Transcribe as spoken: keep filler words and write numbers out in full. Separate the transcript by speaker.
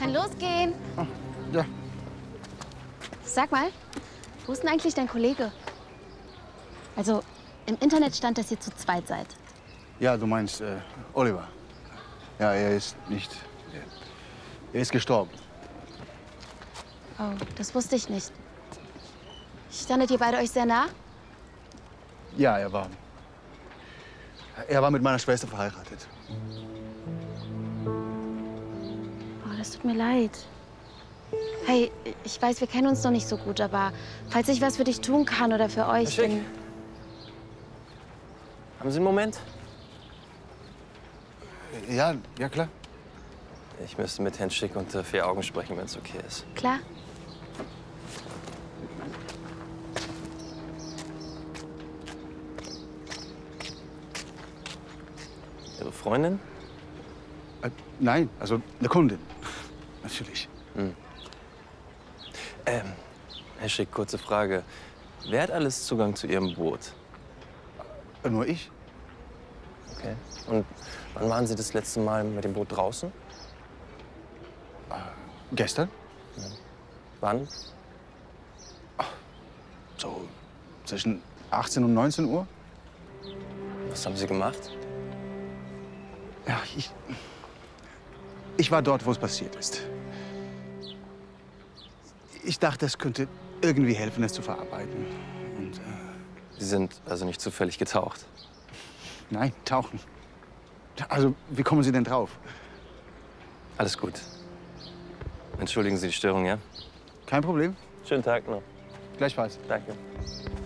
Speaker 1: kann losgehen.
Speaker 2: Ah, ja.
Speaker 1: Sag mal, wo ist denn eigentlich dein Kollege? Also, im Internet stand, dass ihr zu zweit seid.
Speaker 2: Ja, du meinst äh, Oliver. Ja, er ist nicht. Er ist gestorben.
Speaker 1: Oh, das wusste ich nicht. Standet ihr beide euch sehr nah?
Speaker 2: Ja, er war. Er war mit meiner Schwester verheiratet.
Speaker 1: Oh, das tut mir leid. Hey, ich weiß, wir kennen uns noch nicht so gut, aber falls ich was für dich tun kann oder für euch,
Speaker 3: Herr Schick.
Speaker 1: dann...
Speaker 3: Haben Sie einen Moment?
Speaker 2: Ja, ja klar.
Speaker 3: Ich müsste mit Herrn Schick unter vier Augen sprechen, wenn es okay ist.
Speaker 1: Klar.
Speaker 3: Ihre Freundin?
Speaker 2: Äh, nein, also eine Kundin. Natürlich.
Speaker 3: Hm. Ähm, Herr Schick, kurze Frage. Wer hat alles Zugang zu Ihrem Boot?
Speaker 2: Äh, nur ich.
Speaker 3: Okay. Und wann waren Sie das letzte Mal mit dem Boot draußen?
Speaker 2: Äh, gestern?
Speaker 3: Ja. Wann?
Speaker 2: So zwischen achtzehn und neunzehn Uhr.
Speaker 3: Was haben Sie gemacht?
Speaker 2: Ja, ich. Ich war dort, wo es passiert ist. Ich dachte, es könnte irgendwie helfen, es zu verarbeiten. Und, äh,
Speaker 3: Sie sind also nicht zufällig getaucht?
Speaker 2: nein, tauchen. Also, wie kommen Sie denn drauf?
Speaker 3: Alles gut. Entschuldigen Sie die Störung, ja?
Speaker 2: Kein Problem.
Speaker 3: Schönen Tag noch.
Speaker 2: Gleichfalls.
Speaker 3: Danke.